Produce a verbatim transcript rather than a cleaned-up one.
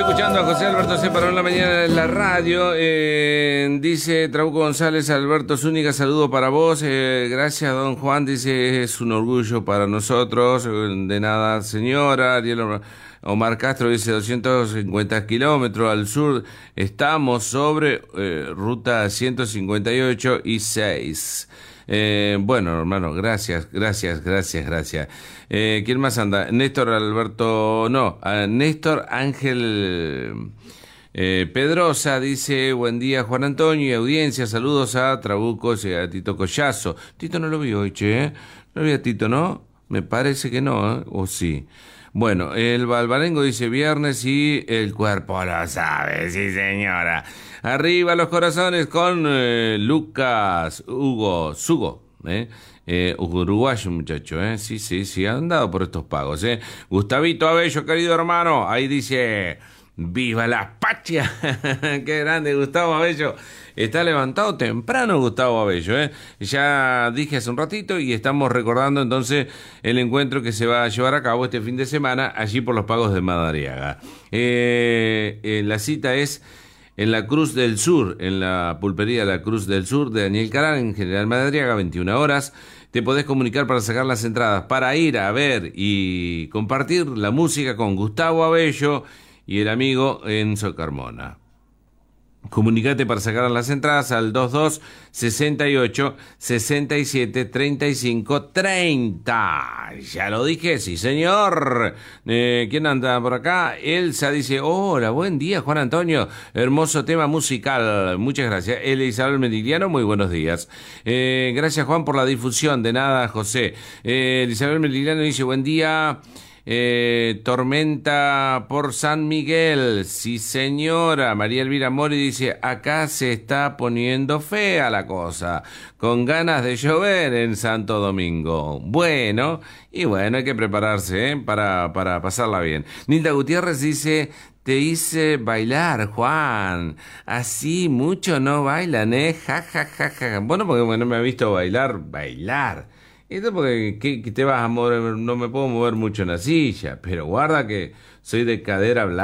escuchando a José Alberto Separó en la mañana en la radio. Eh, dice Trabuco González, Alberto Zúñiga, saludo para vos. Eh, gracias, don Juan. Dice, es un orgullo para nosotros. De nada, señora. Ariel Omar Castro dice, doscientos cincuenta kilómetros al sur. Estamos sobre eh, ruta ciento cincuenta y ocho y seis. Eh, bueno, hermano, gracias, gracias, gracias, gracias. Eh, ¿Quién más anda? Néstor Alberto, no, uh, Néstor Ángel eh, Pedrosa dice, buen día Juan Antonio y audiencia, saludos a Trabucos y a Tito Collazo. Tito no lo vi hoy, che, ¿eh? No lo vi a Tito, ¿no? Me parece que no, ¿eh? O sí. Bueno, el Balbarengo dice viernes y el cuerpo lo sabe, sí señora. Arriba los corazones con eh, Lucas Hugo Sugo, ¿eh? Eh, uruguayo muchacho, ¿eh? Sí, sí, sí, han dado por estos pagos, ¿eh? Gustavito Abello, querido hermano, ahí dice, ¡viva la patria! ¡Qué grande Gustavo Abello! Está levantado temprano Gustavo Abello, ¿eh? Ya dije hace un ratito y estamos recordando entonces el encuentro que se va a llevar a cabo este fin de semana allí por los pagos de Madariaga. Eh, eh, la cita es en la Cruz del Sur, en la pulpería La Cruz del Sur de Daniel Carán, en General Madariaga, veintiuna horas. Te podés comunicar para sacar las entradas, para ir a ver y compartir la música con Gustavo Abello y el amigo Enzo Carmona. Comunicate para sacar las entradas al veintidós, sesenta y ocho, sesenta y siete, treinta y cinco, treinta. Ya lo dije, sí señor. Eh, ¿Quién anda por acá? Elsa dice, hola, buen día Juan Antonio, hermoso tema musical, muchas gracias. Él Isabel Meridiano, muy buenos días. Eh, gracias Juan por la difusión, de nada José. Eh, Isabel Meridiano dice, buen día. Eh, tormenta por San Miguel, sí señora. María Elvira Mori dice, acá se está poniendo fea la cosa, con ganas de llover en Santo Domingo. Bueno, y bueno, hay que prepararse, ¿eh? para, para pasarla bien. Nilda Gutiérrez dice, te hice bailar, Juan. Así mucho no bailan, ¿eh? Ja, ja, ja, ja. Bueno, porque bueno, me ha visto bailar, bailar. Esto porque ¿qué, qué te vas a mover? No me puedo mover mucho en la silla, pero guarda que soy de cadera blanca.